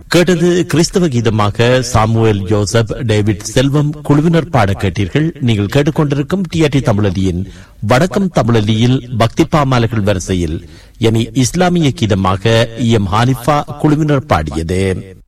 கேட்டது கிறிஸ்தவ கீதமாக Samuel Joseph, David செல்வம் குழுவினர் பாட கேட்டீர்கள். நீங்கள் கேட்டுக்கொண்டிருக்கும் டிஆர்டி தமிழொலியின் வடக்கம் தமிழொலியில் பக்தி பாமாலைகள் வரிசையில் இஸ்லாமிய கீதமாக எம் ஹானிஃபா குழுவினர் பாடியது.